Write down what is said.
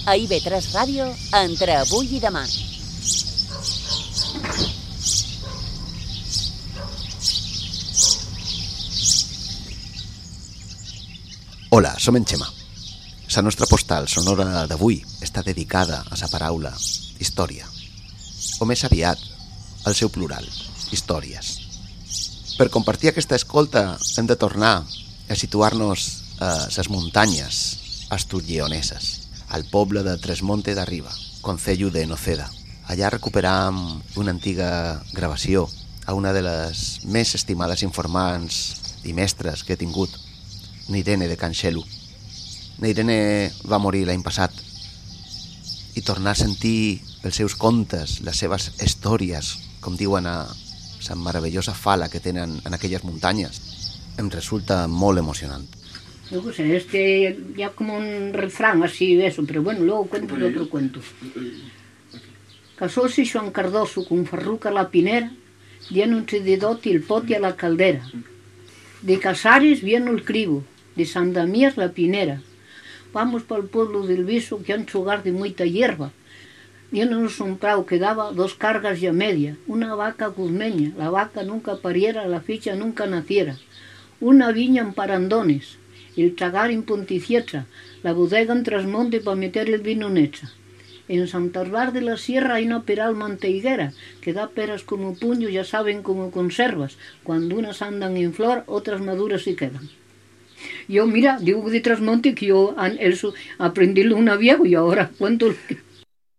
A IB3 Ràdio, entre avui i demà. Hola, som en Xema. La nostra postal sonora d'avui està dedicada a la paraula història, o més aviat al seu plural, històries. Per compartir aquesta escolta hem de tornar a situar-nos a les muntanyes asturlleoneses, al poble de Tresmonte d'Arriba, concello de Noceda. Allà recuperam una antiga gravació a una de les més estimades informants i mestres que he tingut, Neirene de Canxelu. Neirene va morir l'any passat i tornar a sentir els seus contes, les seves històries, com diuen a la meravellosa fala que tenen en aquelles muntanyes, em resulta molt emocionant. Yo qué sé, ya como un refrán así de eso, pero bueno, luego cuento el otro cuento. Casóse Joan Cardoso con Farruca la Pinera, diéronse de dote el pote a la caldera. De Casares viene el cribo, de San Damiás la Pinera. Vamos para el pueblo del Viso, que han su hogar de muita hierba. Diéndonos un prado que daba 2 cargas y a media, una vaca guzmeña, la vaca nunca pariera, la ficha nunca naciera. Una viña en Parandones, el tragar en Ponticietra, la bodega en Trasmonte para meter el vino en hecha. En Santarvar de la Sierra hay una peral manteiguera que da peras como puño, ya saben como conservas. Cuando unas andan en flor, otras maduras y quedan. Yo, mira, digo de Trasmonte que yo aprendí una viejo y ahora cuento